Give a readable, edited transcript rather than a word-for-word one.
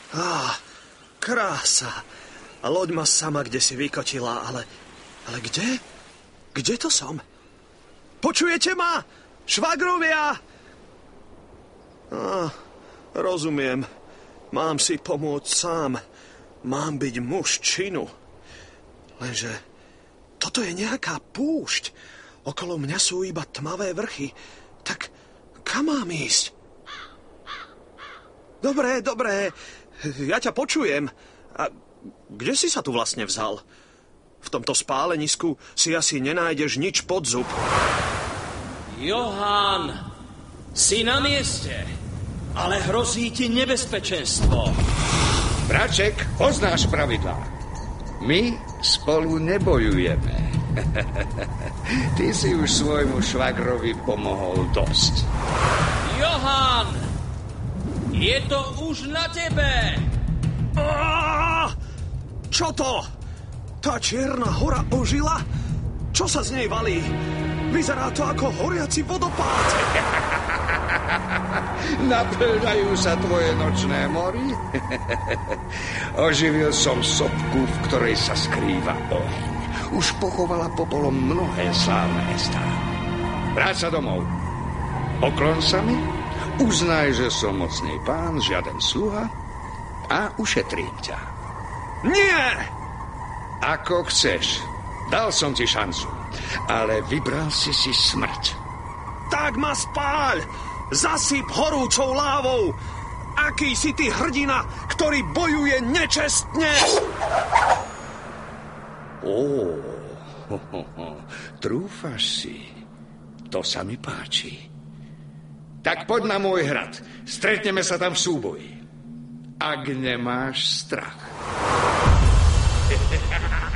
Krása. A loď ma sama kde si vykotila, ale kde? Kde to som? Počujete ma? Švagrovia! Rozumiem. Mám si pomôcť sám. Mám byť muž činu. Lenže toto je nejaká púšť. Okolo mňa sú iba tmavé vrchy. Tak kam mám ísť? Dobre. Ja ťa počujem. A kde si sa tu vlastne vzal? V tomto spálenisku si asi nenájdeš nič pod zub. Johan, si na mieste, ale hrozí ti nebezpečenstvo. Braček, poznáš pravidlá. My spolu nebojujeme. Ty si už svojmu švagrovi pomohol dosť. Johan, je to už na tebe. Čo to? Tá čierna hora ožila? Čo sa z nej valí? Vyzerá to ako horiaci vodopád. Naplňajú sa tvoje nočné mory? Oživil som sopku, v ktorej sa skrýva oheň. Už pochovala popolom mnohé slávne mestá. Vráť sa domov. Poklon sa mi, uznaj, že som mocný pán, žiaden sluha a ušetrím ťa. Nie! Ako chceš. Dal som ti šancu, ale vybral si smrť. Tak ma spáľ! Zasyp horúcou lávou! Aký si ty hrdina, ktorý bojuje nečestne! Trúfaš si. To sa mi páči. Tak poď na môj hrad. Stretneme sa tam v súboji. Ak nemáš strach.